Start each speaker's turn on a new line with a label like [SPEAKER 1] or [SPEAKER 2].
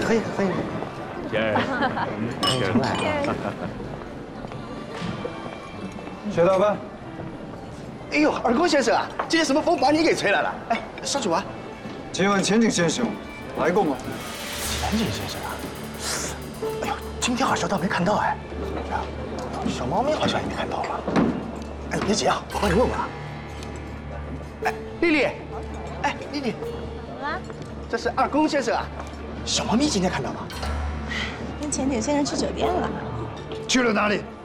[SPEAKER 1] 喝一喝一个。
[SPEAKER 2] Cheers。
[SPEAKER 1] 重来。
[SPEAKER 3] 薛老板。
[SPEAKER 1] 哎呦，二公先生啊，今天什么风把你给吹来了？哎，上去玩。
[SPEAKER 3] 请问千景先生来过吗？
[SPEAKER 1] 千景先生啊？哎呦，今天好像倒没看到哎。是啊，小猫咪好像也没看到吧？哎，别急啊，我帮你问问啊。哎，丽丽，哎，丽丽，
[SPEAKER 4] 怎么了？
[SPEAKER 1] 这是二公先生啊。小猫咪今天看到吗？
[SPEAKER 4] 跟钱景先生去酒店了。
[SPEAKER 3] 去了哪里？